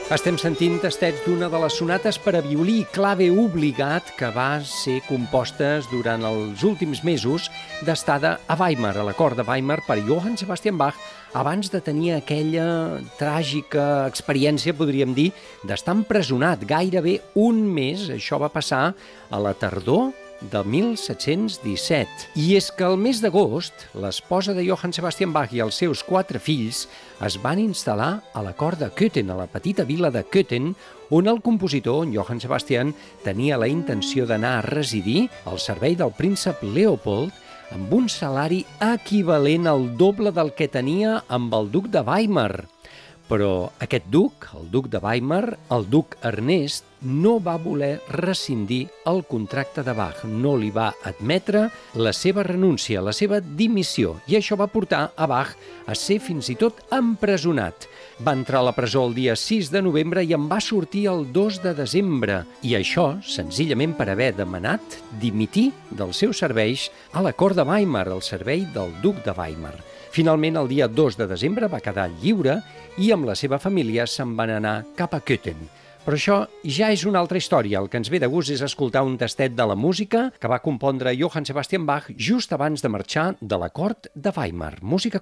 Estem sentint tastets d'una de les sonates per a violí i clave obligat que va ser compostes durant els últims mesos d'estada a Weimar, a la cort de Weimar, per Johann Sebastian Bach, abans de tenir aquella tràgica experiència, podríem dir, d'estar empresonat gairebé un mes. Això va passar a la tardor de 1717. I és que el mes d'agost, l'esposa de Johann Sebastian Bach i els seus 4 fills es van instal·lar a la cort de Köthen, a la petita vila de Köthen, on el compositor, Johann Sebastian, tenia la intenció d'anar a residir al servei del príncep Leopold amb un salari equivalent al doble del que tenia amb el duc de Weimar. Però aquest duc, el duc de Weimar, el duc Ernest, no va voler rescindir el contracte de Bach, no li va admetre la seva renúncia, la seva dimissió, i això va portar a Bach a ser fins i tot empresonat. Va entrar a la presó el dia 6 de novembre i en va sortir el 2 de desembre, i això senzillament per haver demanat dimitir dels seus serveis a la cort de Weimar, al servei del duc de Weimar. Finalment, el dia 2 de desembre va quedar lliure i amb la seva família se'n van anar cap a Köthen. Però això ja és una altra història. El que ens ve de gust és escoltar un tastet de la música que va compondre Johann Sebastian Bach just abans de marxar de la cort de Weimar. Música